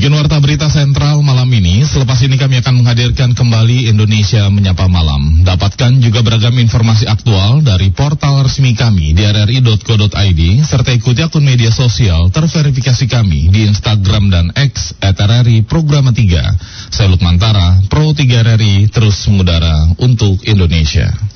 Demikian Warta Berita Sentral malam ini. Selepas ini kami akan menghadirkan kembali Indonesia Menyapa Malam. Dapatkan juga beragam informasi aktual dari portal resmi kami di rri.co.id, serta ikuti akun media sosial terverifikasi kami di Instagram dan X @RRI Programa 3. Saya Lukman Tara, Pro 3 RRI, terus mengudara untuk Indonesia.